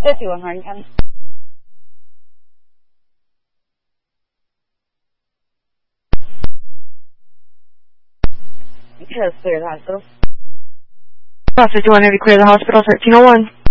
51 Harrington. Okay, let's clear the hospital. 51 Heavy, clear the hospital, 1301.